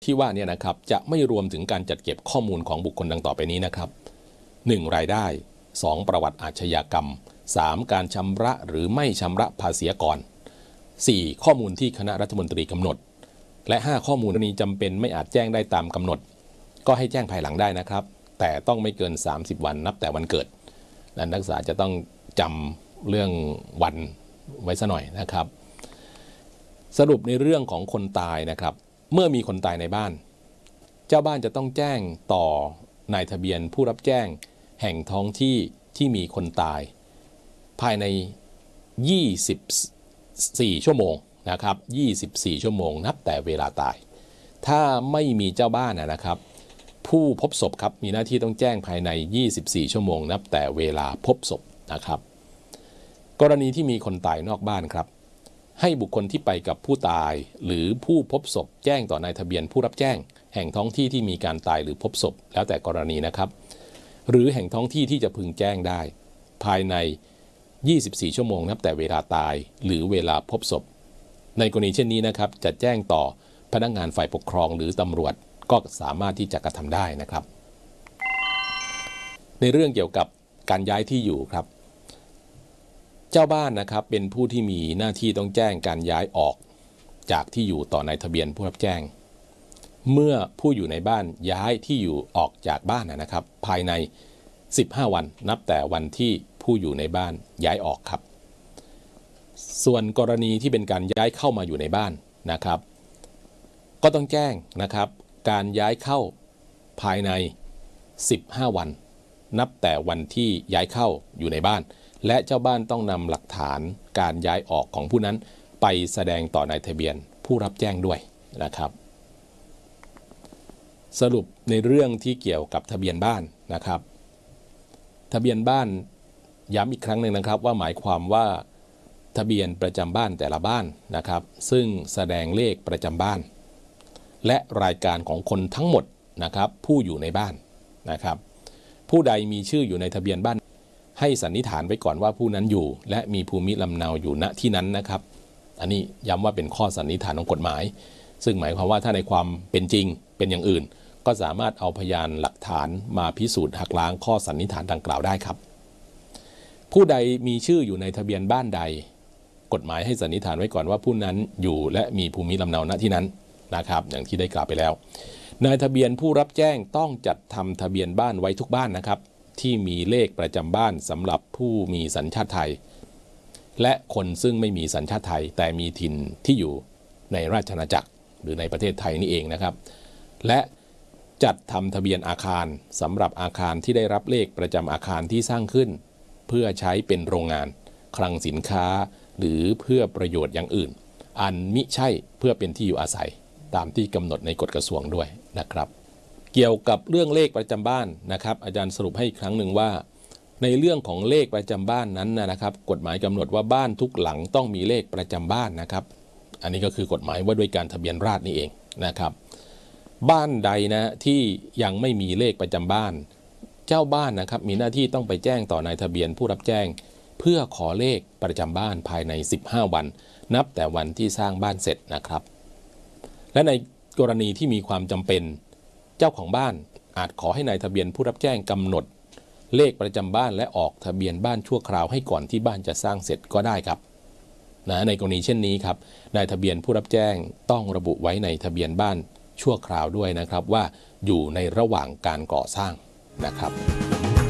ที่ว่าเนี่ยนะครับจะไม่รวมถึงการจัดเก็บข้อมูลของบุคคลดังต่อไปนี้นะครับ 1. รายได้ 2. ประวัติอาชญากรรม 3. การชำระหรือไม่ชำระภาษีก่อน 4. ข้อมูลที่คณะรัฐมนตรีกำหนดและ 5. ข้อมูลนี้จำเป็นไม่อาจแจ้งได้ตามกำหนดก็ให้แจ้งภายหลังได้นะครับแต่ต้องไม่เกิน30วันนับแต่วันเกิดนักศึกษาจะต้องจำเรื่องวันไว้ซะหน่อยนะครับสรุปในเรื่องของคนตายนะครับเมื่อมีคนตายในบ้านเจ้าบ้านจะต้องแจ้งต่อนายทะเบียนผู้รับแจ้งแห่งท้องที่ที่มีคนตายภายใน24ชั่วโมงนะครับ24ชั่วโมงนับแต่เวลาตายถ้าไม่มีเจ้าบ้านนะครับผู้พบศพครับมีหน้าที่ต้องแจ้งภายใน24ชั่วโมงนับแต่เวลาพบศพนะครับกรณีที่มีคนตายนอกบ้านครับให้บุคคลที่ไปกับผู้ตายหรือผู้พบศพแจ้งต่อนายทะเบียนผู้รับแจ้งแห่งท้องที่ที่มีการตายหรือพบศพแล้วแต่กรณีนะครับหรือแห่งท้องที่ที่จะพึงแจ้งได้ภายใน24ชั่วโมงนับแต่เวลาตายหรือเวลาพบศพในกรณีเช่นนี้นะครับจะแจ้งต่อพนักงานฝ่ายปกครองหรือตำรวจก็สามารถที่จะกระทำได้นะครับในเรื่องเกี่ยวกับการย้ายที่อยู่ครับเจ้าบ้านนะครับเป็นผู้ที่มีหน้าที่ต้องแจ้งการย้ายออกจากที่อยู่ต่อนายทะเบียนผู้รับแจ้งเมื่อผู้อยู่ในบ้านย้ายที่อยู่ออกจากบ้านนะครับภายใน15วันนับแต่วันที่ผู้อยู่ในบ้านย้ายออกครับส่วนกรณีที่เป็นการย้ายเข้ามาอยู่ในบ้านนะครับก็ต้องแจ้งนะครับการย้ายเข้าภายใน15วันนับแต่วันที่ย้ายเข้าอยู่ในบ้านและเจ้าบ้านต้องนำหลักฐานการย้ายออกของผู้นั้นไปแสดงต่อนายทะเบียนผู้รับแจ้งด้วยนะครับสรุปในเรื่องที่เกี่ยวกับทะเบียนบ้านนะครับทะเบียนบ้านย้ำอีกครั้งหนึ่งนะครับว่าหมายความว่าทะเบียนประจำบ้านแต่ละบ้านนะครับซึ่งแสดงเลขประจำบ้านและรายการของคนทั้งหมดนะครับผู้อยู่ในบ้านนะครับผู้ใดมีชื่ออยู่ในทะเบียนบ้านให้สันนิษฐานไว้ก่อนว่าผู้นั้นอยู่และมีภูมิลำเนาอยู่ณที่นั้นนะครับอันนี้ย้ำว่าเป็นข้อสันนิษฐานของกฎหมายซึ่งหมายความว่าถ้าในความเป็นจริงเป็นอย่างอื่นก็สามารถเอาพยานหลักฐานมาพิสูจน์หักล้างข้อสันนิษฐานดังกล่าวได้ครับผู้ใดมีชื่ออยู่ในทะเบียนบ้านใดกฎหมายให้สันนิษฐานไว้ก่อนว่าผู้นั้นอยู่และมีภูมิลำเนาณที่นั้นนะครับอย่างที่ได้กล่าวไปแล้วนายทะเบียนผู้รับแจ้งต้องจัดทำทะเบียนบ้านไว้ทุกบ้านนะครับที่มีเลขประจำบ้านสำหรับผู้มีสัญชาติไทยและคนซึ่งไม่มีสัญชาติไทยแต่มีถิ่นที่อยู่ในราชอาณาจักรหรือในประเทศไทยนี่เองนะครับและจัดทำทะเบียนอาคารสำหรับอาคารที่ได้รับเลขประจำอาคารที่สร้างขึ้นเพื่อใช้เป็นโรงงานคลังสินค้าหรือเพื่อประโยชน์อย่างอื่นอันมิใช่เพื่อเป็นที่อยู่อาศัยตามที่กำหนดในกฎกระทรวงด้วยนะครับเกี่ยวกับเรื่องเลขประจำบ้านนะครับอาจารย์สรุปให้อีกครั้งหนึ่งว่าในเรื่องของเลขประจำบ้านนั้นนะครับกฎหมายกำหนดว่าบ้านทุกหลังต้องมีเลขประจำบ้านนะครับอันนี้ก็คือกฎหมายว่าด้วยการทะเบียนราษฎร์นี่เองนะครับบ้านใดนะที่ยังไม่มีเลขประจำบ้านเจ้าบ้านนะครับมีหน้าที่ต้องไปแจ้งต่อนายทะเบียนผู้รับแจ้งเพื่อขอเลขประจำบ้านภายใน15วันนับแต่วันที่สร้างบ้านเสร็จนะครับและในกรณีที่มีความจำเป็นเจ้าของบ้านอาจขอให้นายทะเบียนผู้รับแจ้งกำหนดเลขประจำบ้านและออกทะเบียนบ้านชั่วคราวให้ก่อนที่บ้านจะสร้างเสร็จก็ได้ครับในกรณีเช่นนี้ครับนายทะเบียนผู้รับแจ้งต้องระบุไว้ในทะเบียนบ้านชั่วคราวด้วยนะครับว่าอยู่ในระหว่างการก่อสร้างนะครับ